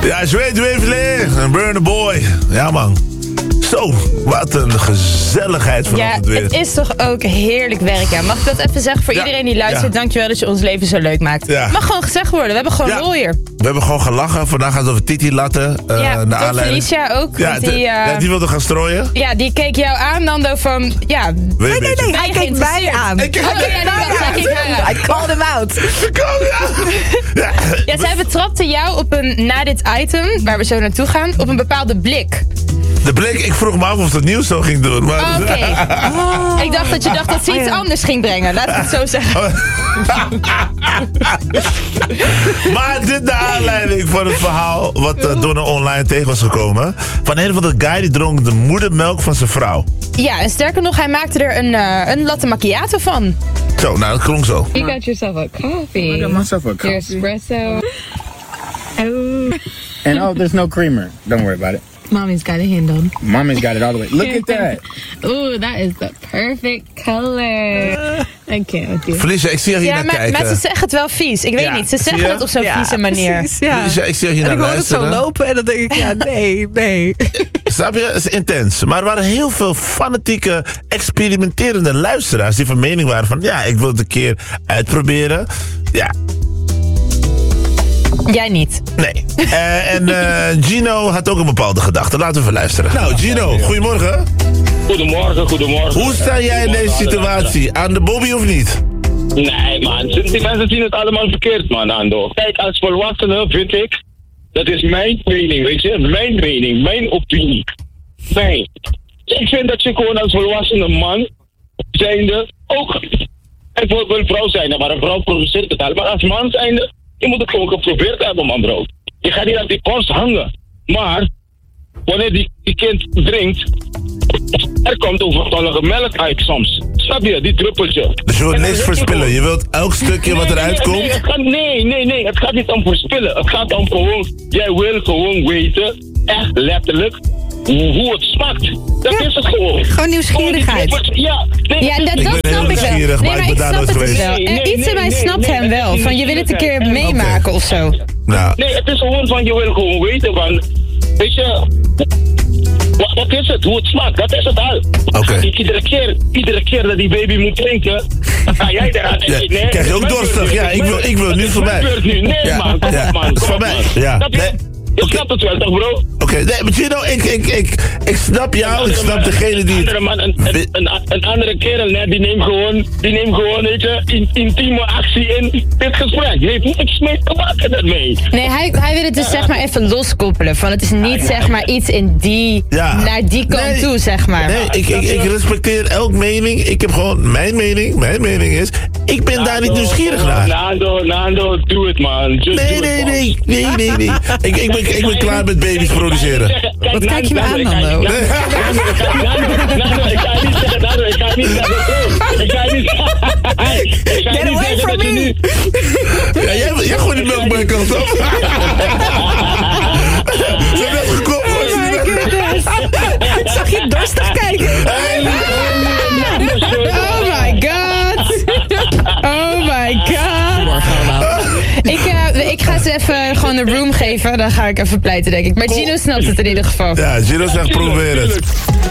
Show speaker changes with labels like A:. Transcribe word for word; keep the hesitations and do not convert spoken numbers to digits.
A: Ja, zweet Weefle. Burn the Boy. Ja, man. Zo, wat een gezelligheid vanochtend weer.
B: Ja, het is toch ook heerlijk werk, ja. Mag ik dat even zeggen voor ja. iedereen die luistert? Ja. Dankjewel dat je ons leven zo leuk maakt. Ja. Mag gewoon gezegd worden, we hebben gewoon ja. lol hier.
A: We hebben gewoon gelachen. Vandaag gaat het over Titi latten. Uh,
B: ja,
A: naar
B: aanleiding. Felicia ook.
A: Ja,
B: die, uh,
A: ja, die wilde gaan strooien.
B: Ja, die keek jou aan, Nando, van... Ja,
C: nee, nee, nee, hij keek mij aan.
A: Ik keek
B: oh, ja,
C: mij aan. I called him out.
A: Ja,
B: ja, zij betrapte jou op een, na dit item, waar we zo naartoe gaan, op een bepaalde blik.
A: De blik, ik vroeg me af of het nieuws zo ging doen. Maar...
B: Oké. Okay. Oh. Ik dacht dat je dacht dat ze iets anders ging brengen. Laat ik het zo zeggen.
A: Maar dit de aanleiding van het verhaal wat uh, door een online tegen was gekomen. Van een van de guy die dronk de moedermelk van zijn vrouw.
B: Ja, en sterker nog, hij maakte er een, uh, een latte macchiato van.
A: Zo, nou, dat klonk zo.
D: You got yourself a coffee.
E: I got myself a coffee.
D: Your espresso. Oh.
E: And oh, there's no creamer. Don't worry about it.
D: Mommy's got it handled.
E: Mommy's got it all the way. Look at that.
D: Ooh, that is the perfect color. I can't with you.
A: Felicia, ik zie je hier
B: ja,
A: naar
B: maar,
A: kijken.
B: Maar ze zeggen het wel vies. Ik weet
A: ja,
B: niet, ze zeggen het op zo'n
C: ja,
B: vieze manier.
C: Precies, ja.
A: Felicia, ik zie je hier
C: en
A: naar
C: ik hoor het zo lopen en dan denk ik, ja, nee, nee.
A: Snap je? Het is intens. Maar er waren heel veel fanatieke, experimenterende luisteraars die van mening waren van, ja, ik wil het een keer uitproberen. Ja.
B: Jij niet.
A: Nee. Uh, en uh, Gino had ook een bepaalde gedachte. Laten we even luisteren. Nou, Gino, goedemorgen.
F: Goedemorgen, goedemorgen.
A: Hoe sta jij in deze situatie? Aan de bobby of niet?
F: Nee, man. Die mensen zien het allemaal verkeerd, man, Ando. Kijk, als volwassene vind ik, dat is mijn mening, weet je? Mijn mening, mijn opinie. Nee. Ik vind dat je gewoon als volwassene man zijnde ook... Ik wil wel vrouw zijn, maar een vrouw produceert het al. Maar als man zijnde... Je moet het gewoon geprobeerd hebben, man, bro. Je gaat niet aan die kost hangen. Maar, wanneer die, die kind drinkt, er komt overtollige melk uit soms. Snap je, die druppeltje.
A: Dus je wilt niks verspillen? Je wilt elk stukje wat eruit
F: nee,
A: komt?
F: Nee, het gaat, nee, nee, nee. Het gaat niet om verspillen. Het gaat om gewoon, jij wil gewoon weten, echt letterlijk, hoe het smaakt. Dat ja, is het gewoon.
C: Gewoon nieuwsgierigheid.
F: Oh, ja, nee,
B: ja, dat, dat
A: ik ben
B: snap ik wel.
A: Nee, maar ik, ik snap het geweest.
B: wel.
F: Nee,
B: En
F: nee,
B: iets in mij
F: nee,
B: snapt
F: nee,
B: hem
F: nee,
B: wel.
F: nee,
B: Van je wil het een keer meemaken
A: okay.
B: of zo.
A: Nou.
F: Nee, het is gewoon van je wil gewoon weten van, weet je, wat, wat is het, hoe het smaakt, dat is het al.
A: Okay.
F: Iedere keer, iedere keer dat die baby moet drinken, dan ga jij eraan.
A: Ja,
F: nee,
A: krijg je ook dorstig? Ja, ik wil, ik wil niet voor mij.
F: Nee,
A: ja,
F: man, kom
A: ja,
F: op, man.
A: Van mij, ja. Nee.
F: Je snapt het wel, toch, bro?
A: Oké, okay. Nee, maar Gino, ik, ik, ik, ik snap jou, ik snap degene die...
F: Een andere, man, een, een, een, een andere kerel, net, die neemt gewoon, die neemt gewoon, weet je, in, intieme actie in dit gesprek. Die heeft niks mee te maken daarmee.
B: Nee, hij, hij wil het dus zeg maar even loskoppelen. Van het is niet zeg maar iets in die, ja. naar die kant nee, toe, zeg maar.
A: Nee, ik, ik, ik respecteer elk mening. Ik heb gewoon, mijn mening, mijn mening is, ik ben Nando, daar niet nieuwsgierig naar.
F: Nando, Nando, doe het, man. Just
A: nee, nee, nee, nee, nee, nee. Ik, ik, ben, ik ben klaar met baby's produceren.
C: Wat kijk je me aan, Nando?
F: Nando, ik ga niet zeggen, Nando, ik ga niet zeggen, ik ga niet zeggen,
C: get away from me!
A: Ja, jij, jij gooit die melk mijn kant op. Ze hebben net gekocht.
C: Oh my goodness. Ik zag je dorstig kijken.
B: Oh my god. Oh my god. Ik, uh, ik ga ze even gewoon een room geven. Dan ga ik even pleiten, denk ik. Maar Gino snapt het in ieder geval.
A: Ja, Gino zegt probeer het.